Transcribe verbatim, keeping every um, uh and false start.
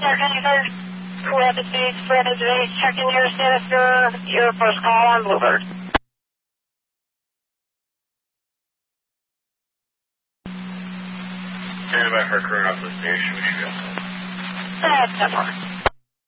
Second, who had the speed spread is eight, checking your status, your first call on Bluebird. Stand by for current off the station, we should go. That's ten four.